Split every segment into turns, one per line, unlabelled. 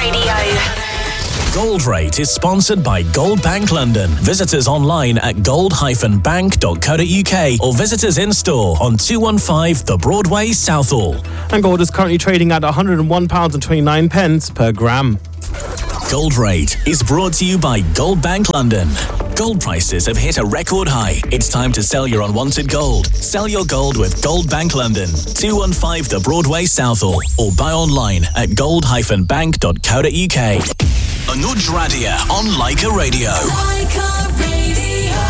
Radio.
Gold Rate is sponsored by Gold Bank London. Visit us online at gold-bank.co.uk or visit us in store on 215 The Broadway, Southall.
And gold is currently trading at £101.29 per gram.
Gold Rate is brought to you by Gold Bank London. Gold prices have hit a record high. It's time to sell your unwanted gold. Sell your gold with Gold Bank London, 215 The Broadway, Southall, or buy online at gold-bank.co.uk. Anuj Radia on Leica Radio.
Leica Radio.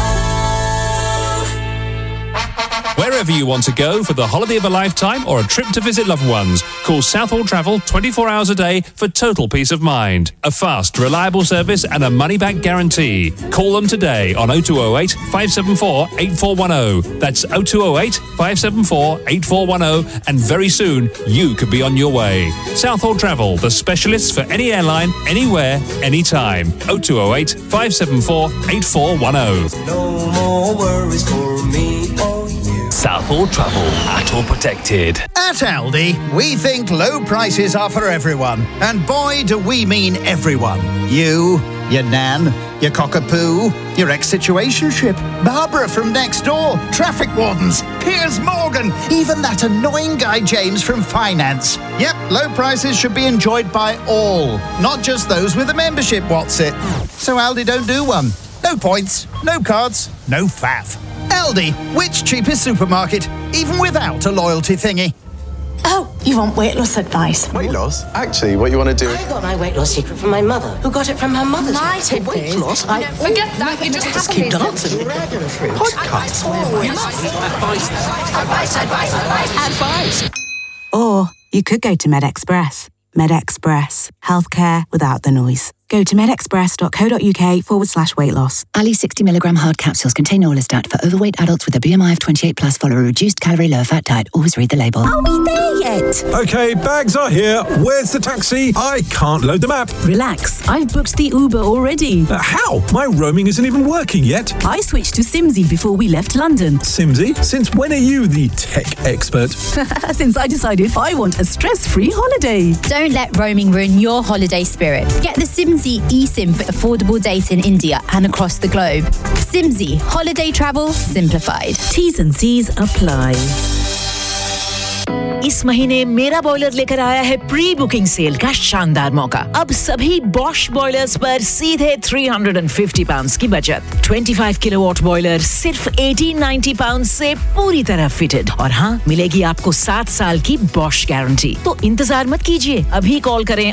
Wherever you want to go for the holiday of a lifetime or a trip to visit loved ones, call Southall Travel 24 hours a day for total peace of mind. A fast, reliable service and a money-back guarantee. Call them today on 0208 574 8410. That's 0208 574 8410, and very soon you could be on your way. Southall Travel, the specialists for any airline, anywhere, anytime. 0208 574 8410.
No more worries for me or you.
Southall Travel, at all protected.
At Aldi, we think low prices are for everyone. And boy, do we mean everyone. You, your nan, your cockapoo, your ex-situationship, Barbara from next door, traffic wardens, Piers Morgan, even that annoying guy James from finance. Yep, low prices should be enjoyed by all, not just those with a membership, what's it? So Aldi don't do one. No points, no cards, no faff. Aldi, which cheapest supermarket, even without a loyalty thingy?
Oh, you want weight loss advice?
Weight loss? Actually, what you want to do...
I got my weight loss secret from my mother, who got it from her mother's.
My tip
weight
is...
loss?
Forget that, you just
keep dancing. Dragon fruit.
Podcast.
Advice.
Or you could go to MedExpress. MedExpress. Healthcare without the noise. Go to medexpress.co.uk/weight loss.
Ali 60mg hard capsules contain orlistat for overweight adults with a BMI of 28 plus. Follow a reduced calorie, low fat diet. Always read the label.
Are we there yet?
Okay, bags are here. Where's the taxi? I can't load the map.
Relax, I've booked the Uber already.
How? My roaming isn't even working yet.
I switched to Simsy before we left London.
Simsy? Since when are you the tech expert?
Since I decided I want a stress-free holiday.
Don't let roaming ruin your holiday spirit. Get the Simsy eSIM for affordable data in India and across the globe. Simsy, holiday travel simplified.
T's and C's apply.
इस महीने मेरा boiler लेकर आया है pre booking cell का शानदार मौका। अब सभी बॉश बॉयलर्स पर सीधे £350 की बचत। 25 किलोवाट बॉयलर सिर्फ £1890 से पूरी तरह फिटेड। और हाँ, मिलेगी आपको 7 साल की बॉश गारंटी। तो इंतजार मत कीजिए, अभी कॉल करें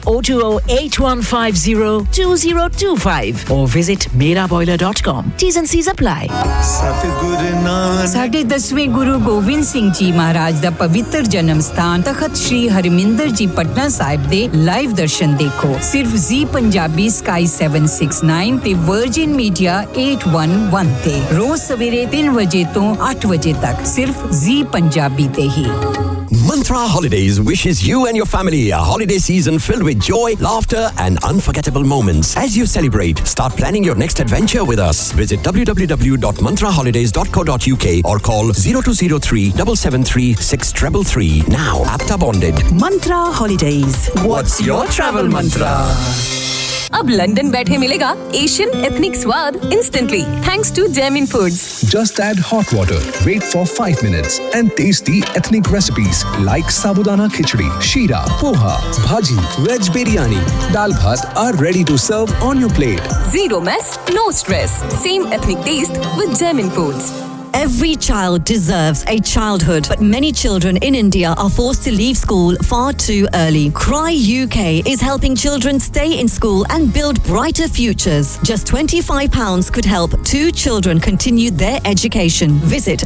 02081502025 और visit meraboiler.com. T's and C's apply.
साढ़े 10वें गुरु गोविंद सिंह जी महाराज दा पवित्र जन्म स्थान तखत श्री हरमिंदर जी पटना साहिब दे लाइव दर्शन देखो सिर्फ जी पंजाबी स्काई 769 ते वर्जिन मीडिया 811 ते रोज सवेरे 3 बजे तो 8 बजे तक सिर्फ जी पंजाबी ते ही
Mantra Holidays wishes you and your family a holiday season filled with joy, laughter and unforgettable moments. As you celebrate, start planning your next adventure with us. Visit www.mantraholidays.co.uk or call 0203 773 6333. Now, APTA bonded.
Mantra Holidays.
What's your travel mantra?
अब London बैठे मिलेगा Asian ethnic स्वाद instantly thanks to जेमिन foods
Just add hot water, wait for 5 minutes and taste the ethnic recipes like sabudana khichdi, sheera, poha, bhaji, veg biryani, dal bhat are ready to serve on your plate.
Zero mess, no stress. Same ethnic taste with Jemin Foods.
Every child deserves a childhood, but many children in India are forced to leave school far too early. Cry UK is helping children stay in school and build brighter futures. Just £25 could help 2 children continue their education. Visit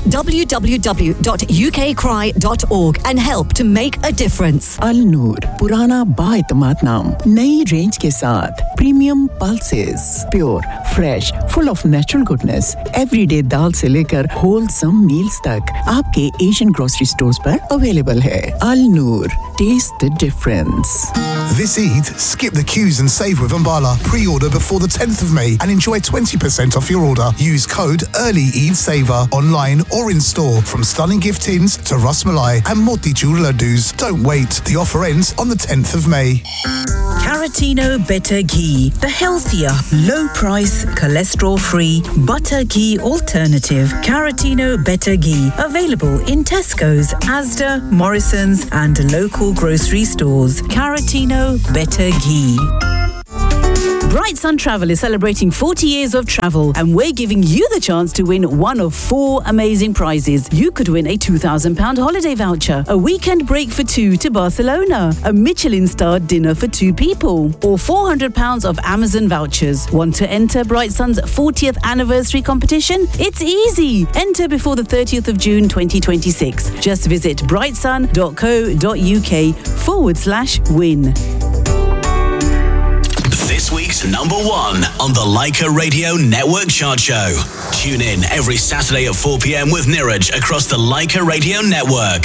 www.ukcry.org and help to make a difference.
Al Noor, पुराना बाएतमाद नाम, नई range के साथ, premium pulses, pure, fresh, full of natural goodness. Everyday दाल से लेकर wholesome meals तक आपके Asian grocery stores पर available है. Al Noor, taste the difference.
This Eid, skip the queues and save with Umbala. Pre-order before the 10th of May and enjoy 20% off your order. Use code Early Eid Saver online or in store. From stunning gift tins to rasmalai and motichur laddus. Don't wait. The offer ends on the 10th of May.
Carry
Caratino Better Ghee, the healthier, low-price, cholesterol-free butter ghee alternative. Caratino Better Ghee, available in Tesco's, Asda, Morrison's and local grocery stores. Caratino Better Ghee.
Bright Sun Travel is celebrating 40 years of travel, and we're giving you the chance to win one of 4 amazing prizes. You could win a £2,000 holiday voucher, a weekend break for 2 to Barcelona, a Michelin-starred dinner for 2 people, or £400 of Amazon vouchers. Want to enter Bright Sun's 40th anniversary competition? It's easy. Enter before the 30th of June 2026. Just visit brightsun.co.uk/win.
This week's number 1 on the Leica Radio Network Chart Show. Tune in every Saturday at 4 p.m. with Niraj across the Leica Radio Network.